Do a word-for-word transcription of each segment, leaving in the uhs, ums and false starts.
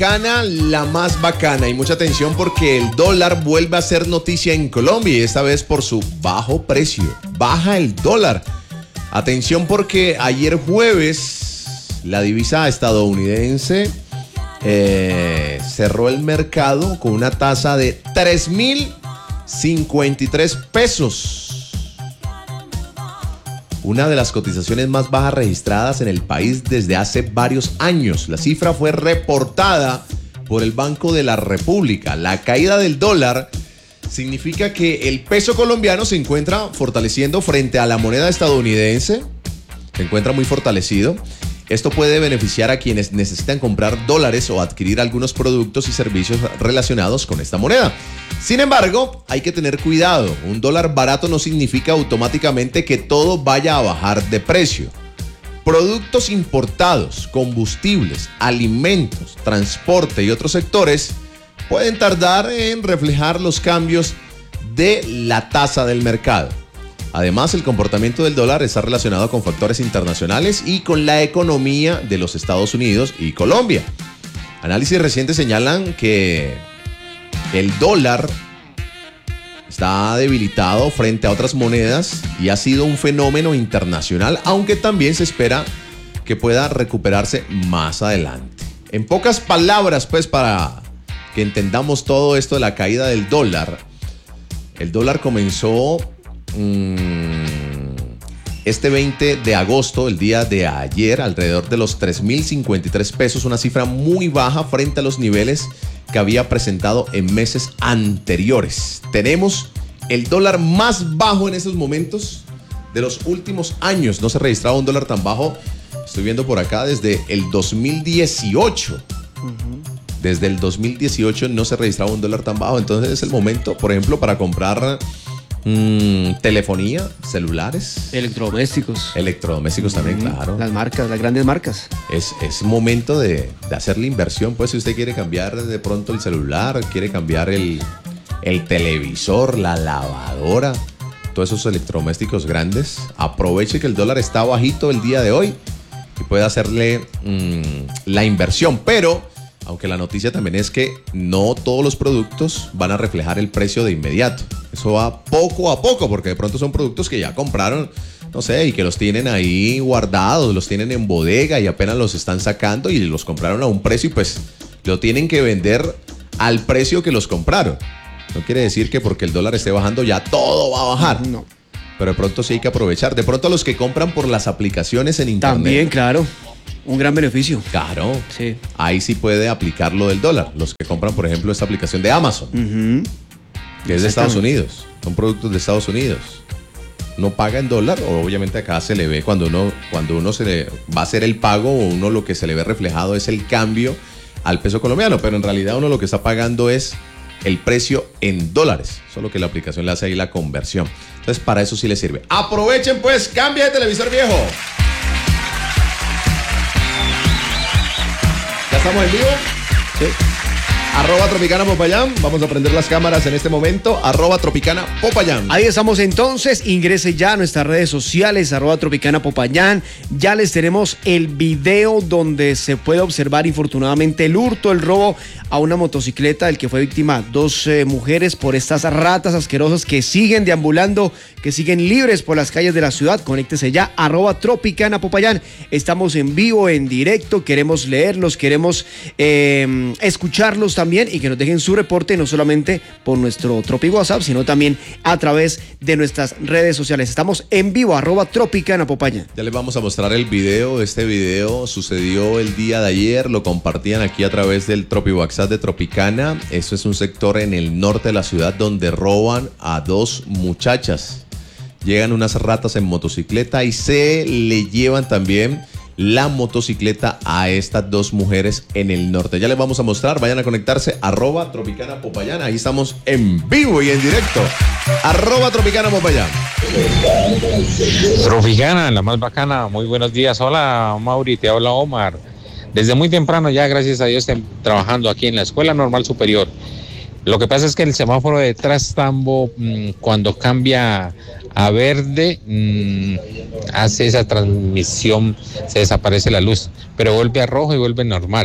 Cana, la más bacana, y mucha atención porque el dólar vuelve a ser noticia en Colombia y esta vez por su bajo precio. Baja el dólar. Atención porque ayer jueves la divisa estadounidense eh, cerró el mercado con una tasa de tres mil cincuenta y tres pesos. Una de las cotizaciones más bajas registradas en el país desde hace varios años. La cifra fue reportada por el Banco de la República. La caída del dólar significa que el peso colombiano se encuentra fortaleciendo frente a la moneda estadounidense. Se encuentra muy fortalecido. Esto puede beneficiar a quienes necesitan comprar dólares o adquirir algunos productos y servicios relacionados con esta moneda. Sin embargo, hay que tener cuidado. Un dólar barato no significa automáticamente que todo vaya a bajar de precio. Productos importados, combustibles, alimentos, transporte y otros sectores pueden tardar en reflejar los cambios de la tasa del mercado. Además, el comportamiento del dólar está relacionado con factores internacionales y con la economía de los Estados Unidos y Colombia. Análisis recientes señalan que el dólar está debilitado frente a otras monedas y ha sido un fenómeno internacional, aunque también se espera que pueda recuperarse más adelante. En pocas palabras, pues, para que entendamos todo esto de la caída del dólar, el dólar comenzó este veinte de agosto, el día de ayer, alrededor de los tres mil cincuenta y tres pesos, una cifra muy baja frente a los niveles que había presentado en meses anteriores. Tenemos el dólar más bajo en estos momentos de los últimos años. No se registraba un dólar tan bajo, estoy viendo por acá, desde el dos mil dieciocho. Uh-huh. Desde el dos mil dieciocho no se registraba un dólar tan bajo. Entonces es el momento, por ejemplo, para comprar Mm, telefonía, celulares, electrodomésticos. Electrodomésticos también, mm, claro. Las marcas, las grandes marcas. Es, es momento de, de hacer la inversión. Pues si usted quiere cambiar de pronto el celular, quiere cambiar el, el televisor, la lavadora, todos esos electrodomésticos grandes, aproveche que el dólar está bajito el día de hoy y puede hacerle mm, la inversión. Pero aunque la noticia también es que no todos los productos van a reflejar el precio de inmediato. Eso va poco a poco, porque de pronto son productos que ya compraron, no sé, y que los tienen ahí guardados, los tienen en bodega y apenas los están sacando y los compraron a un precio y pues lo tienen que vender al precio que los compraron. No quiere decir que porque el dólar esté bajando ya todo va a bajar. No. Pero de pronto sí hay que aprovechar. De pronto los que compran por las aplicaciones en internet. También, claro. Un gran beneficio. Claro. Sí. Ahí sí puede aplicar lo del dólar. Los que compran, por ejemplo, esta aplicación de Amazon, uh-huh, que es de Estados Unidos. Son productos de Estados Unidos. No paga en dólar, o obviamente acá se le ve cuando uno, cuando uno se le va a hacer el pago, o uno lo que se le ve reflejado es el cambio al peso colombiano, pero en realidad uno lo que está pagando es el precio en dólares. Solo que la aplicación le hace ahí la conversión. Entonces, para eso sí le sirve. Aprovechen, pues, cambia de televisor viejo. ¿Ya estamos en vivo? Sí. Arroba Tropicana Popayán. Vamos a prender las cámaras en este momento. Arroba Tropicana Popayán. Ahí estamos entonces. Ingrese ya a nuestras redes sociales. Arroba Tropicana Popayán. Ya les tenemos el video donde se puede observar infortunadamente el hurto, el robo a una motocicleta del que fue víctima dos eh, mujeres por estas ratas asquerosas que siguen deambulando, que siguen libres por las calles de la ciudad. Conéctese ya. Arroba Tropicana Popayán. Estamos en vivo, en directo. Queremos leerlos, queremos eh, escucharlos también y que nos dejen su reporte no solamente por nuestro Tropi WhatsApp, sino también a través de nuestras redes sociales. Estamos en vivo, arroba Tropicana Popayán. Ya les vamos a mostrar el video. Este video sucedió el día de ayer, lo compartían aquí a través del Tropi WhatsApp de Tropicana. Eso es un sector en el norte de la ciudad donde roban a dos muchachas. Llegan unas ratas en motocicleta y se le llevan también la motocicleta a estas dos mujeres en el norte. Ya les vamos a mostrar, vayan a conectarse, arroba Tropicana Popayán, ahí estamos en vivo y en directo, arroba Tropicana Popayán. Tropicana, la más bacana, muy buenos días. Hola Mauri, te habla Omar. Desde muy temprano ya, gracias a Dios, estoy trabajando aquí en la Escuela Normal Superior. Lo que pasa es que el semáforo de Trastambo, mmm, cuando cambia a verde, mmm, hace esa transmisión, se desaparece la luz, pero vuelve a rojo y vuelve normal.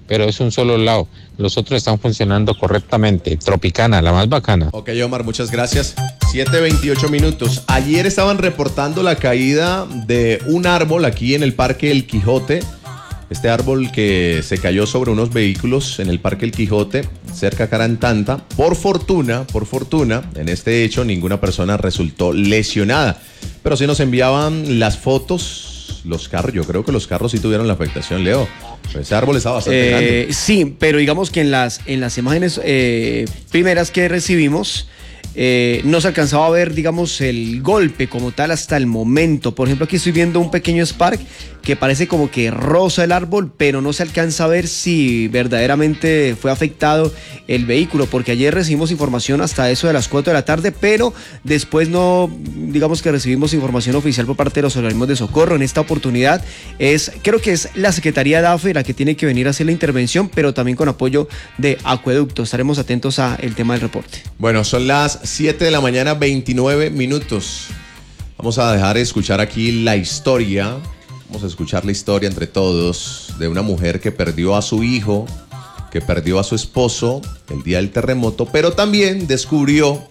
pero es un solo lado. Los otros están funcionando correctamente. Tropicana, la más bacana. Ok, Omar, muchas gracias. siete veintiocho minutos. Ayer estaban reportando la caída de un árbol aquí en el Parque El Quijote. Este árbol que se cayó sobre unos vehículos en el Parque El Quijote, cerca a Carantanta. Por fortuna, por fortuna, en este hecho ninguna persona resultó lesionada. Pero sí nos enviaban las fotos, los carros. Yo creo que los carros sí tuvieron la afectación, Leo. Ese árbol estaba bastante eh, grande. Sí, pero digamos que en las, en las imágenes eh, primeras que recibimos, Eh, no se alcanzaba a ver, digamos, el golpe como tal hasta el momento. Por ejemplo, aquí estoy viendo un pequeño spark que parece como que roza el árbol, pero no se alcanza a ver si verdaderamente fue afectado el vehículo, porque ayer recibimos información hasta eso de las cuatro de la tarde, pero después no, digamos que recibimos información oficial por parte de los organismos de socorro. En esta oportunidad es, creo que es la Secretaría de A F E la que tiene que venir a hacer la intervención, pero también con apoyo de Acueducto. Estaremos atentos al tema del reporte. Bueno, son las siete de la mañana, veintinueve minutos. Vamos a dejar de escuchar aquí la historia. Vamos a escuchar la historia entre todos de una mujer que perdió a su hijo, que perdió a su esposo el día del terremoto, pero también descubrió,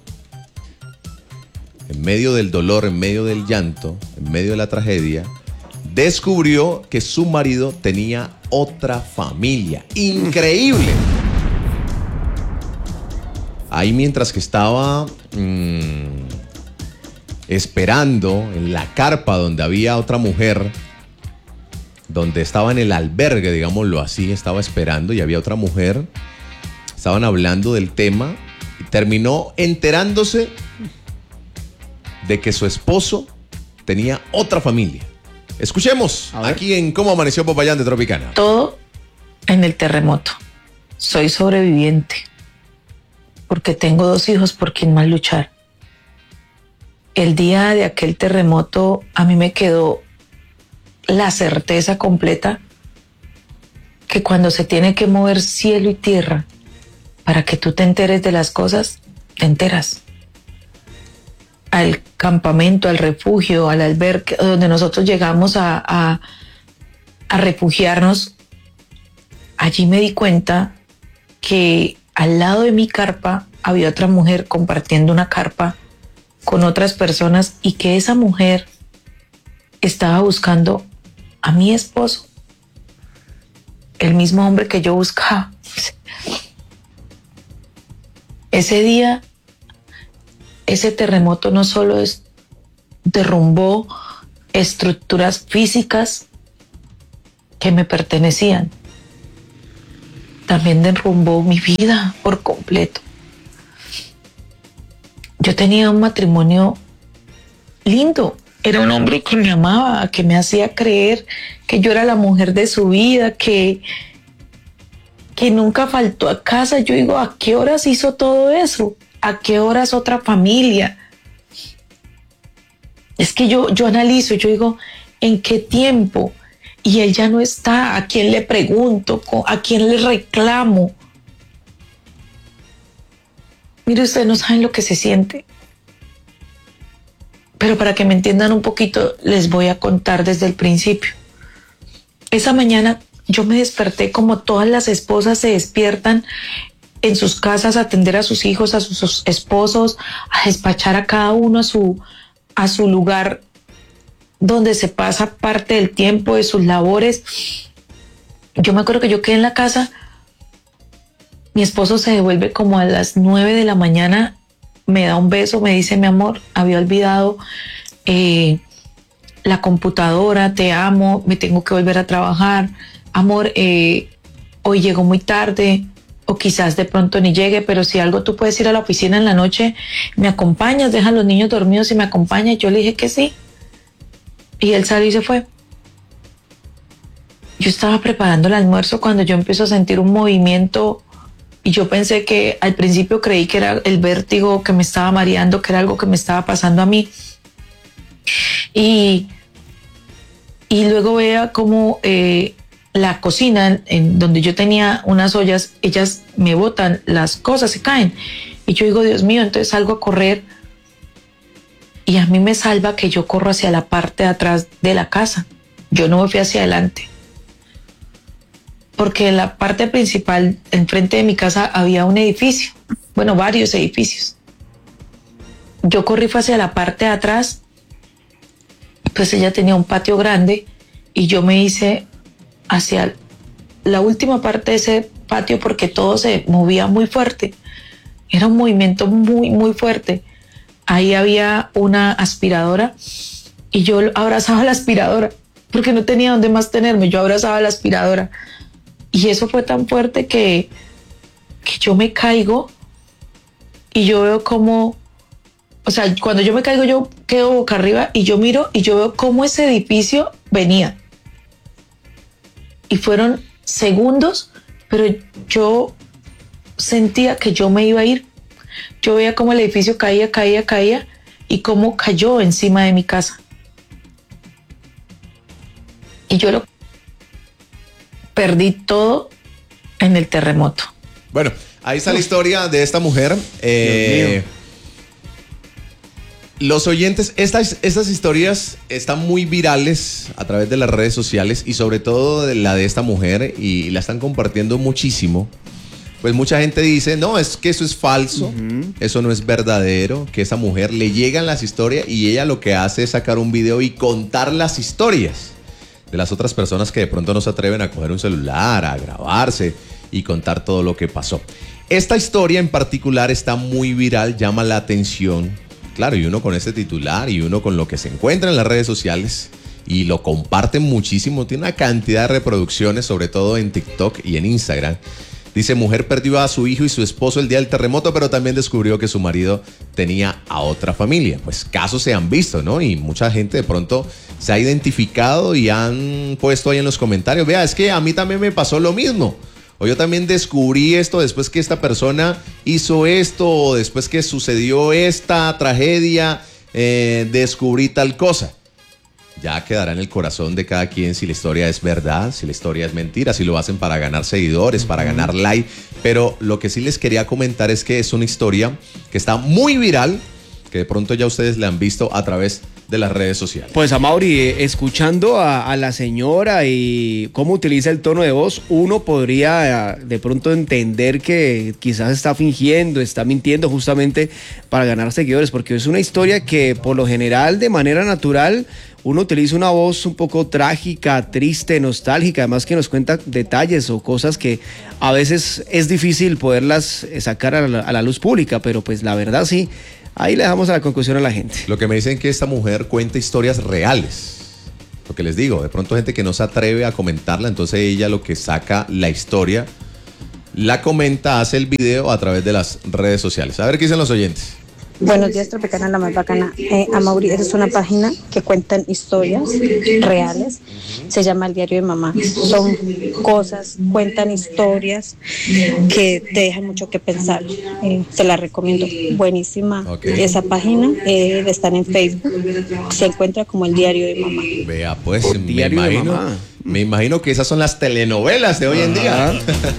en medio del dolor, en medio del llanto, en medio de la tragedia, descubrió que su marido tenía otra familia. ¡Increíble! Ahí mientras que estaba mmm, esperando en la carpa donde había otra mujer, donde estaba en el albergue, digámoslo así, estaba esperando y había otra mujer, estaban hablando del tema y terminó enterándose de que su esposo tenía otra familia. Escuchemos aquí en Cómo Amaneció Popayán de Tropicana. Todo en el terremoto. Soy sobreviviente. Porque tengo dos hijos por quien más luchar. El día de aquel terremoto a mí me quedó la certeza completa que cuando se tiene que mover cielo y tierra para que tú te enteres de las cosas, te enteras. Al campamento, al refugio, al albergue donde nosotros llegamos a, a, a refugiarnos, allí me di cuenta que al lado de mi carpa había otra mujer compartiendo una carpa con otras personas y que esa mujer estaba buscando a mi esposo, el mismo hombre que yo buscaba. Ese día, ese terremoto no solo es, derrumbó estructuras físicas que me pertenecían, también derrumbó mi vida por completo. Yo tenía un matrimonio lindo. Era un hombre que me amaba, que me hacía creer que yo era la mujer de su vida, que, que nunca faltó a casa. Yo digo, ¿a qué horas hizo todo eso? ¿A qué horas otra familia? Es que yo, yo analizo, yo digo, ¿en qué tiempo? Y él ya no está. ¿A quién le pregunto? ¿A quién le reclamo? Mire, ustedes no saben lo que se siente. Pero para que me entiendan un poquito, les voy a contar desde el principio. Esa mañana yo me desperté como todas las esposas se despiertan en sus casas a atender a sus hijos, a sus esposos, a despachar a cada uno a su, a su lugar donde se pasa parte del tiempo de sus labores. Yo me acuerdo que yo quedé en la casa, mi esposo se devuelve como a las nueve de la mañana, me da un beso, me dice, mi amor, había olvidado eh, la computadora, te amo, me tengo que volver a trabajar, amor, eh, hoy llego muy tarde, o quizás de pronto ni llegue, pero si algo tú puedes ir a la oficina en la noche, me acompañas, dejan los niños dormidos y me acompañas. Yo le dije que sí, y él salió y se fue. Yo estaba preparando el almuerzo cuando yo empiezo a sentir un movimiento y yo pensé que al principio creí que era el vértigo que me estaba mareando, que era algo que me estaba pasando a mí. Y, y luego veía como eh, la cocina, en donde yo tenía unas ollas, ellas me botan, las cosas se caen. Y yo digo, Dios mío, entonces salgo a correr y a mí me salva que yo corro hacia la parte de atrás de la casa. Yo no me fui hacia adelante. porque en la parte principal, enfrente de mi casa, había un edificio, bueno, varios edificios. Yo corrí fue hacia la parte de atrás, pues ella tenía un patio grande y yo me hice hacia la última parte de ese patio porque todo se movía muy fuerte. Era un movimiento muy, muy fuerte. Ahí había una aspiradora y yo abrazaba la aspiradora porque no tenía dónde más tenerme. Yo abrazaba la aspiradora y eso fue tan fuerte que, que yo me caigo y yo veo como, o sea, cuando yo me caigo yo quedo boca arriba y yo miro y yo veo cómo ese edificio venía. Y fueron segundos, pero yo sentía que yo me iba a ir. Yo veía cómo el edificio caía, caía, caía y cómo cayó encima de mi casa. Y yo lo perdí todo en el terremoto. Bueno, ahí está la historia de esta mujer. Eh, los oyentes, estas, estas historias están muy virales a través de las redes sociales y sobre todo de la de esta mujer y la están compartiendo muchísimo. Pues mucha gente dice, no, es que eso es falso, uh-huh. Eso no es verdadero, que esa mujer le llegan las historias y ella lo que hace es sacar un video y contar las historias de las otras personas que de pronto no se atreven a coger un celular, a grabarse y contar todo lo que pasó. Esta historia en particular está muy viral, llama la atención. Claro, y uno con este titular y uno con lo que se encuentra en las redes sociales y lo comparten muchísimo, tiene una cantidad de reproducciones, sobre todo en TikTok y en Instagram. Dice, mujer perdió a su hijo y su esposo el día del terremoto, pero también descubrió que su marido tenía a otra familia. Pues casos se han visto, ¿no? Y mucha gente de pronto se ha identificado y han puesto ahí en los comentarios, vea, es que a mí también me pasó lo mismo. O yo también descubrí esto después que esta persona hizo esto, o después que sucedió esta tragedia, eh, descubrí tal cosa. Ya quedará en el corazón de cada quien si la historia es verdad, si la historia es mentira, si lo hacen para ganar seguidores, para ganar like. Pero lo que sí les quería comentar es que es una historia que está muy viral, que de pronto ya ustedes la han visto a través de las redes sociales. Pues Amaury, eh, escuchando a, a la señora y cómo utiliza el tono de voz, uno podría eh, de pronto entender que quizás está fingiendo, está mintiendo justamente para ganar seguidores, porque es una historia que por lo general, de manera natural, uno utiliza una voz un poco trágica, triste, nostálgica, además que nos cuenta detalles o cosas que a veces es difícil poderlas sacar a la, a la luz pública, pero pues la verdad sí. Ahí le dejamos a la conclusión a la gente. Lo que me dicen que esta mujer cuenta historias reales. Lo que les digo, de pronto gente que no se atreve a comentarla, entonces ella lo que saca la historia, la comenta, hace el video a través de las redes sociales. A ver qué dicen los oyentes. Buenos días, Tropicana, la más bacana. Eh, Amaury, esa es una página que cuentan historias reales. Se llama El Diario de Mamá. Son cosas, cuentan historias que te dejan mucho que pensar. Eh, se la recomiendo. Buenísima. Okay. Esa página eh, está en Facebook. Se encuentra como El Diario de Mamá. Vea, pues, me imagino, me imagino que esas son las telenovelas de hoy en día.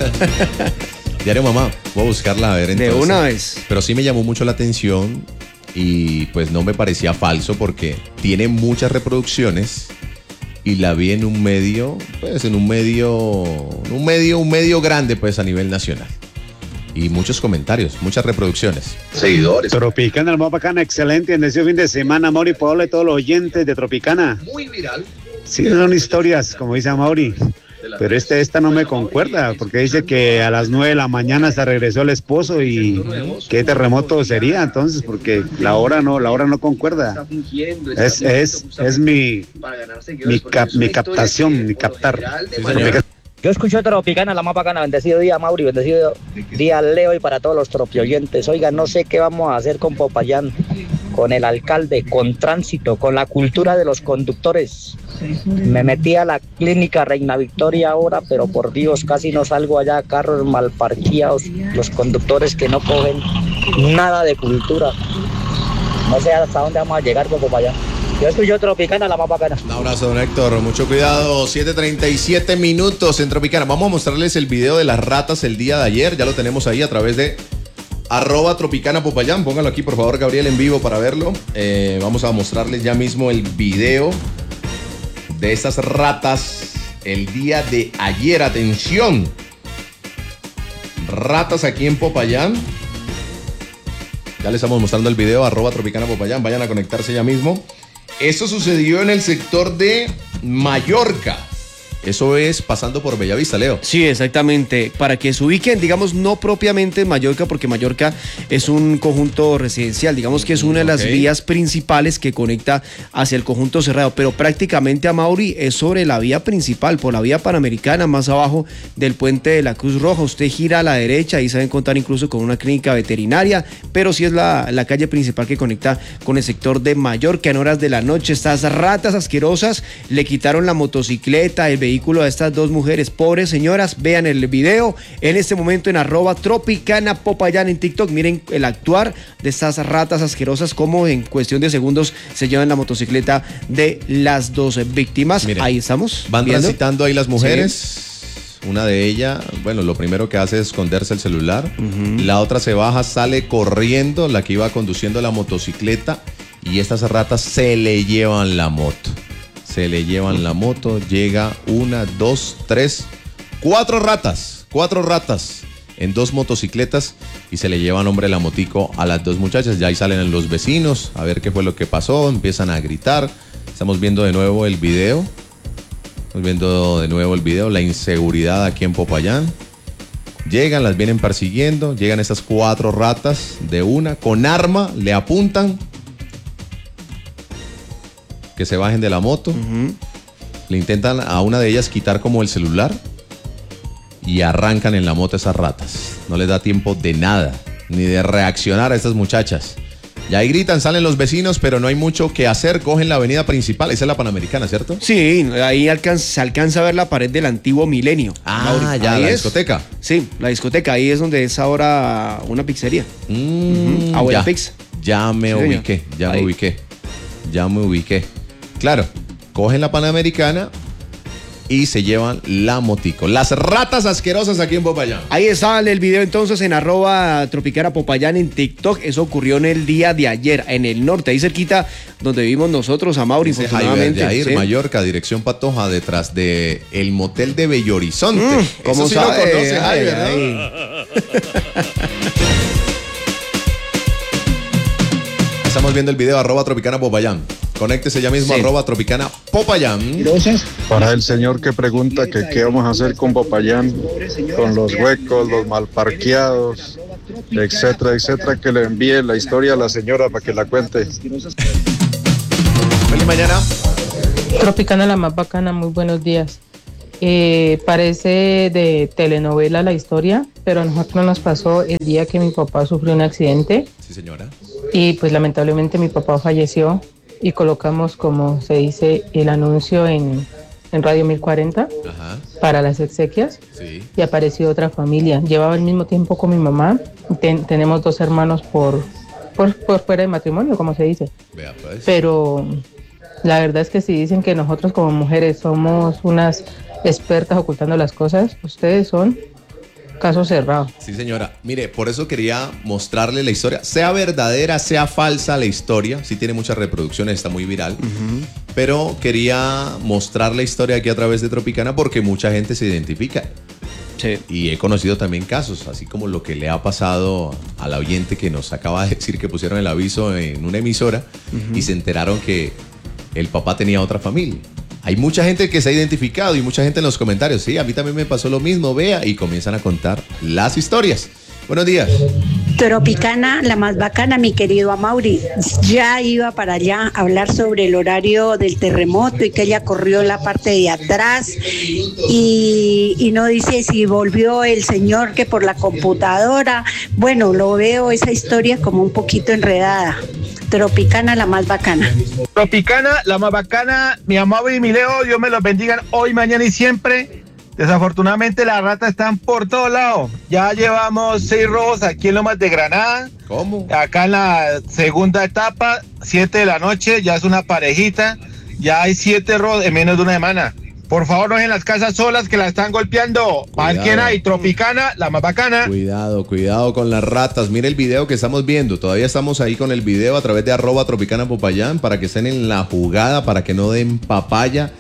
Diario Mamá, voy a buscarla a ver entonces. De una vez. Pero sí me llamó mucho la atención y pues no me parecía falso porque tiene muchas reproducciones y la vi en un medio, pues en un medio, un medio, un medio grande pues a nivel nacional. Y muchos comentarios, muchas reproducciones. Seguidores. Tropicana, la más bacana, excelente. En ese fin de semana, Amaury, por hablar de todos los oyentes de Tropicana. Muy viral. Sí, son historias, como dice Amaury. Pero este, esta no me concuerda, porque dice que a las nueve de la mañana se regresó el esposo y qué terremoto sería entonces, porque la hora no, la hora no concuerda. Es, es, es mi, mi, cap, mi captación, mi captar. Yo escucho Tropicana, la más bacana. Bendecido día, Amaury, bendecido día, Leo, y para todos los tropioyentes. Oiga, no sé qué vamos a hacer con Popayán, con el alcalde, con tránsito, con la cultura de los conductores. Me metí a la clínica Reina Victoria ahora, pero por Dios, casi no salgo allá, carros mal parqueados, los conductores que no cogen nada de cultura. No sé hasta dónde vamos a llegar con Popayán. Yo escucho Tropicana, la más bacana. Un abrazo, don Héctor. Mucho cuidado. siete treinta y siete minutos en Tropicana. Vamos a mostrarles el video de las ratas el día de ayer. Ya lo tenemos ahí a través de arroba Tropicana Popayán. Póngalo aquí, por favor, Gabriel, en vivo para verlo. Eh, vamos a mostrarles ya mismo el video de estas ratas el día de ayer. Atención. Ratas aquí en Popayán. Ya les estamos mostrando el video, arroba Tropicana Popayán. Vayan a conectarse ya mismo. Esto sucedió en el sector de Mallorca. Eso es pasando por Bellavista, Leo. Sí, exactamente. Para que se ubiquen, digamos, no propiamente en Mallorca, porque Mallorca es un conjunto residencial. Digamos que es una de las Okay. vías principales que conecta hacia el conjunto cerrado. Pero prácticamente, a Mauri, es sobre la vía principal, por la vía panamericana, más abajo del puente de la Cruz Roja. Usted gira a la derecha y se va a encontrar incluso con una clínica veterinaria. Pero sí es la, la calle principal que conecta con el sector de Mallorca. En horas de la noche, estas ratas asquerosas le quitaron la motocicleta, el vehículo a estas dos mujeres, pobres señoras. Vean el video en este momento en arroba Tropicana Popayán en TikTok. Miren el actuar de estas ratas asquerosas, como en cuestión de segundos se llevan la motocicleta de las dos víctimas. Miren, ahí estamos. Van viendo. transitando ahí las mujeres. Sí. Una de ellas, bueno, lo primero que hace es esconderse el celular. Uh-huh. La otra se baja, sale corriendo, la que iba conduciendo la motocicleta, y estas ratas se le llevan la moto. Se le llevan la moto, llega una, dos, tres, cuatro ratas, cuatro ratas en dos motocicletas, y se le llevan, hombre, la motico a las dos muchachas. Ya ahí salen los vecinos a ver qué fue lo que pasó, empiezan a gritar. Estamos viendo de nuevo el video, estamos viendo de nuevo el video, la inseguridad aquí en Popayán. Llegan, las vienen persiguiendo, llegan estas cuatro ratas de una, con arma, le apuntan. Que se bajen de la moto. Uh-huh. Le intentan a una de ellas quitar como el celular y arrancan en la moto esas ratas. No les da tiempo de nada, ni de reaccionar a estas muchachas. Y ahí gritan, salen los vecinos, pero no hay mucho que hacer. Cogen la avenida principal, esa es la Panamericana, ¿cierto? Sí, ahí alcanza, se alcanza a ver la pared del antiguo Milenio. Ah, Mauri. ya, ahí la es, discoteca. Sí, la discoteca, ahí es donde es ahora una pizzería. Mm, uh-huh. Abuela ya, Pizza. Ya me sí, ubiqué, ya ahí. me ubiqué. Ya me ubiqué. Claro, cogen la Panamericana y se llevan la motico. Las ratas asquerosas aquí en Popayán. Ahí está el video entonces en arroba Tropicana Popayán en TikTok. Eso ocurrió en el día de ayer, en el norte, ahí cerquita donde vivimos nosotros, a Mauri, Dice infortunadamente. Jair, ¿sí? Mallorca, dirección Patoja, detrás de el motel de Bello Horizonte. Mm, ¿Cómo sí sabe? lo conoce, Ay, Jair, ay. ¿no? Estamos viendo el video, arroba Tropicana Popayán. Conéctese ya mismo, sí. arroba Tropicana Popayán. Para el señor que pregunta que qué vamos a hacer con Popayán, con los huecos, los mal parqueados, etcétera, etcétera, que le envíe la historia a la señora para que la cuente. Feliz mañana. Tropicana, la más bacana, muy buenos días. Eh, parece de telenovela la historia, pero a nosotros nos pasó el día que mi papá sufrió un accidente. Sí, señora. Y pues lamentablemente mi papá falleció, y colocamos, como se dice, el anuncio en, en Radio mil cuarenta. Ajá. Para las exequias. Sí. Y apareció otra familia. Llevaba el mismo tiempo con mi mamá. Ten, tenemos dos hermanos por, por, por fuera de matrimonio, como se dice. Vea, pues. Pero la verdad es que si dicen que nosotros como mujeres somos unas expertas ocultando las cosas, ustedes son caso cerrado. Sí, señora. Mire, por eso quería mostrarle la historia. Sea verdadera, sea falsa la historia. Sí tiene muchas reproducciones, está muy viral. Uh-huh. Pero quería mostrar la historia aquí a través de Tropicana porque mucha gente se identifica. Sí. Y he conocido también casos, así como lo que le ha pasado a la oyente que nos acaba de decir que pusieron el aviso en una emisora uh-huh. y se enteraron que el papá tenía otra familia. Hay mucha gente que se ha identificado y mucha gente en los comentarios. Sí, a mí también me pasó lo mismo, vea, y comienzan a contar las historias. Buenos días. Tropicana, la más bacana, mi querido Amaury. Ya iba para allá a hablar sobre el horario del terremoto y que ella corrió en la parte de atrás y, y no dice si volvió el señor que por la computadora. Bueno, lo veo esa historia como un poquito enredada. Tropicana, la más bacana. Tropicana, la más bacana, mi Amaury y mi Leo, Dios me los bendigan hoy, mañana y siempre. Desafortunadamente las ratas están por todos lados. Ya llevamos seis robos aquí en Lomas de Granada. ¿Cómo? Acá en la segunda etapa, siete de la noche, ya es una parejita. Ya hay siete robos en menos de una semana. Por favor, no dejen las casas solas que la están golpeando. ¿Para quién hay? Tropicana, la más bacana. Cuidado, cuidado con las ratas. Mire el video que estamos viendo. Todavía estamos ahí con el video a través de arroba Tropicana Popayán para que estén en la jugada, para que no den papaya.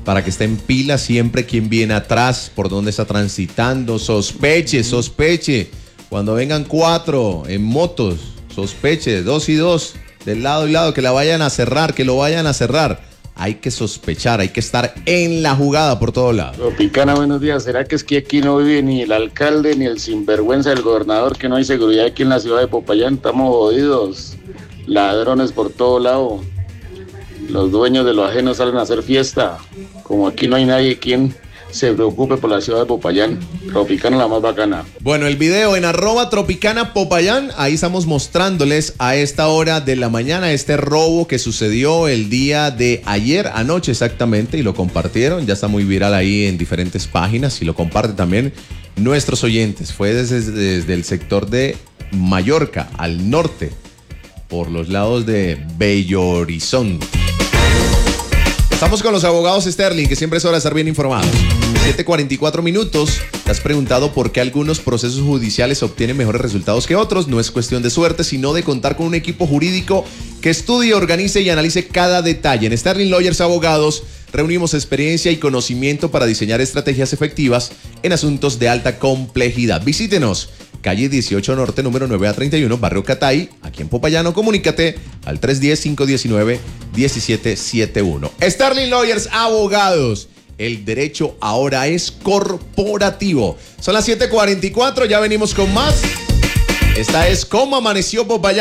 para que esté en pila siempre quién viene atrás, por dónde está transitando, sospeche, sospeche. Cuando vengan cuatro en motos, sospeche, dos y dos, del lado y lado, que la vayan a cerrar, que lo vayan a cerrar. Hay que sospechar, hay que estar en la jugada por todos lados. Tropicana, buenos días. ¿Será que es que aquí no vive ni el alcalde ni el sinvergüenza del gobernador, que no hay seguridad aquí en la ciudad de Popayán? Estamos jodidos. Ladrones por todo lado. Los dueños de lo ajeno salen a hacer fiesta. Como aquí no hay nadie quien se preocupe por la ciudad de Popayán. Tropicana la más bacana. Bueno, el video en arroba Tropicana Popayán, ahí estamos mostrándoles a esta hora de la mañana este robo que sucedió el día de ayer, anoche exactamente, y lo compartieron, ya está muy viral ahí en diferentes páginas y lo comparten también nuestros oyentes. Fue desde, desde el sector de Mallorca, al norte, por los lados de Bello Horizonte. Estamos con los abogados Sterling, que siempre es hora de estar bien informados. siete cuarenta y cuatro minutos. ¿Te has preguntado por qué algunos procesos judiciales obtienen mejores resultados que otros? No es cuestión de suerte, sino de contar con un equipo jurídico que estudie, organice y analice cada detalle. En Sterling Lawyers Abogados reunimos experiencia y conocimiento para diseñar estrategias efectivas en asuntos de alta complejidad. Visítenos. Calle dieciocho Norte, número nueve a treinta y uno, Barrio Catay, aquí en Popayán. Comunícate al tres uno cero, cinco uno nueve, uno siete siete uno. Sterling Lawyers Abogados. El derecho ahora es corporativo. Son las siete cuarenta y cuatro, ya venimos con más. Esta es Cómo Amaneció Popayán.